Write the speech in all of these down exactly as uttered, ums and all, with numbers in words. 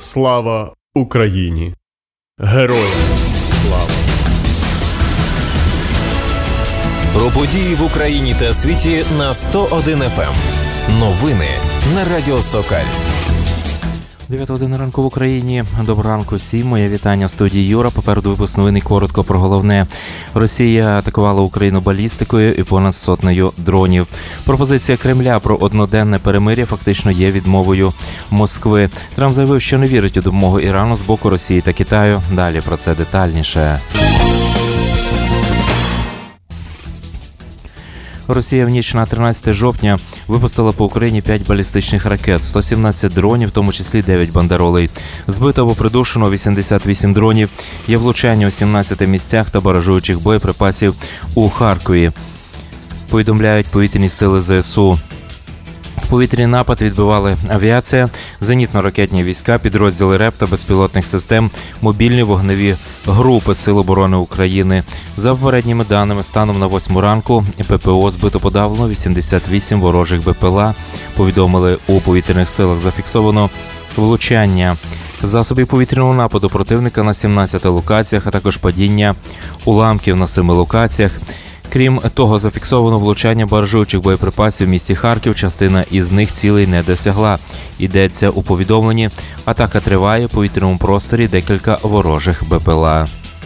Слава Україні! Героям слава! Про події в Україні та світі на сто один еф ем. Новини на Радіо Сокаль. дев'ята година ранку в Україні. Доброго ранку всім. Моє вітання в студії Юра. Попереду випуск новин, коротко про головне. Росія атакувала Україну балістикою і понад сотнею дронів. Пропозиція Кремля про одноденне перемир'я фактично є відмовою Москви. Трамп заявив, що не вірить у допомогу Ірану з боку Росії та Китаю. Далі про це детальніше. Росія в ніч на тринадцяте жовтня випустила по Україні п'ять балістичних ракет, сто сімнадцять дронів, в тому числі дев'ять бандеролей. Збито або придушено вісімдесят вісім дронів, є влучання у сімнадцяти місцях та баражуючих боєприпасів у Харкові, повідомляють повітряні сили зе ес у. Повітряний напад відбивали авіація, зенітно-ракетні війська, підрозділи РЕП та безпілотних систем, мобільні вогневі групи Сил оборони України. За попередніми даними, станом на восьму ранку ППО збито подавлено вісімдесят вісім ворожих БПЛА. Повідомили у повітряних силах, зафіксовано влучання засобів повітряного нападу противника на сімнадцяти локаціях, а також падіння уламків на семи локаціях. Крім того, зафіксовано влучання баражуючих боєприпасів в місті Харків, частина із них цілей не досягла. Йдеться у повідомленні, атака триває, у повітряному просторі декілька ворожих БПЛА.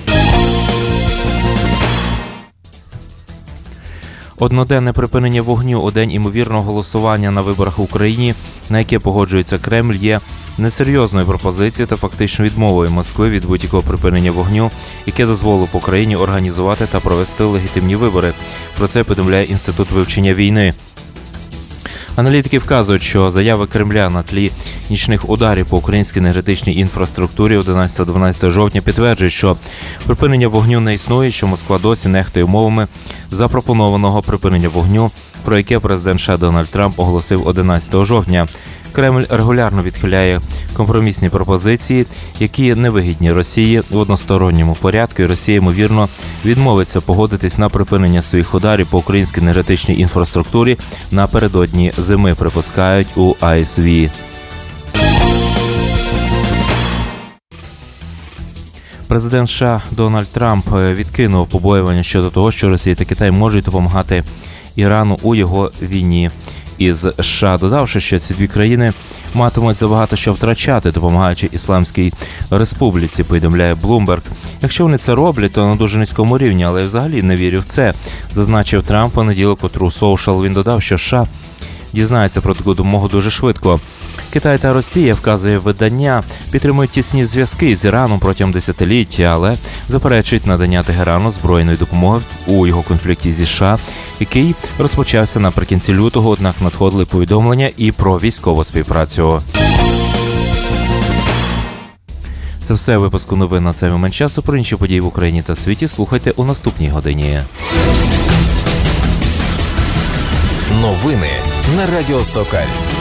Одноденне припинення вогню у день імовірного голосування на виборах в Україні, на яке погоджується Кремль, є несерйозною пропозицією та фактично відмовою Москви від будь-якого припинення вогню, яке дозволило б Україні організувати та провести легітимні вибори. Про це повідомляє Інститут вивчення війни. Аналітики вказують, що заяви Кремля на тлі нічних ударів по українській енергетичній інфраструктурі одинадцятого-дванадцятого жовтня підтверджують, що припинення вогню не існує, що Москва досі нехтує умовами запропонованого припинення вогню, про яке президент США Дональд Трамп оголосив одинадцятого жовтня. Кремль регулярно відхиляє компромісні пропозиції, які невигідні Росії в односторонньому порядку, і Росія, ймовірно, відмовиться погодитись на припинення своїх ударів по українській енергетичній інфраструктурі напередодні зими, припускають у ай ес ві. Президент США Дональд Трамп відкинув побоювання щодо того, що Росія та Китай можуть допомагати Ірану у його війні із США, додавши, що ці дві країни матимуть забагато що втрачати, допомагаючи Ісламській Республіці, повідомляє Bloomberg. Якщо вони це роблять, то на дуже низькому рівні, але я взагалі не вірю в це, зазначив Трамп у понеділок у True Social. Він додав, що США дізнається про таку допомогу дуже швидко. Китай та Росія, вказує видання, підтримують тісні зв'язки з Іраном протягом десятиліття, але заперечують надання Тегерану збройної допомоги у його конфлікті зі США, який розпочався наприкінці лютого, однак надходили повідомлення і про військову співпрацю. Це все випуску новин на цей момент часу. Про інші події в Україні та світі слухайте у наступній годині. Новини на Радіо Сокаль.